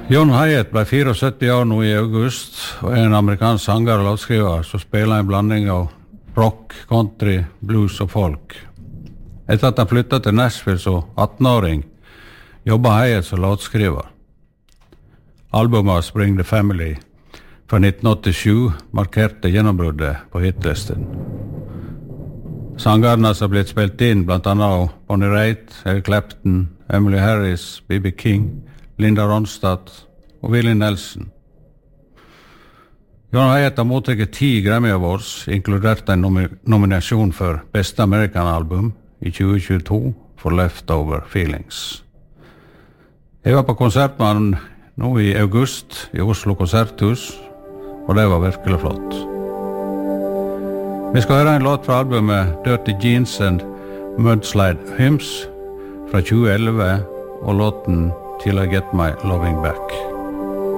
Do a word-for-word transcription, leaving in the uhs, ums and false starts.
John Hiatt ble syttifire år nå i august, og er en amerikansk sanger og låtskriver som spiller en blanding av rock, country, blues og folk. Etter at han flyttet til Nashville som atten-åring, jobbet Hiatt som låtskriver. Albumet Spring the Family fra nitten åttisju markerte gjennombruddet på hitlisten. Sangerne som har blitt spilt inn blant annet av Bonnie Raitt, Eric Clapton, Emily Harris, B B King, Linda Ronstadt og Willie Nelson. John Hiatt har mottatt ti Grammy Awards, inkludert en nom- nominasjon for Beste American Album i tjue tjueto for Leftover Feelings. Jeg var på konsert med han nå i august i Oslo Konserthus, og det var virkelig flott. Vi skal høre en låt fra albumet Dirty Jeans and Mudslide Hymns fra tjue elleve og låten Till I Get My Loving Back.